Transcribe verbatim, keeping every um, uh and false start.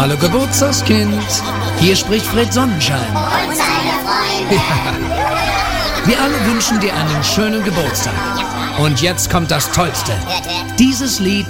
Hallo Geburtstagskind, hier spricht Fred Sonnenschein. Und seine Freunde. Ja. Wir alle wünschen dir einen schönen Geburtstag. Und jetzt kommt das Tollste. Dieses Lied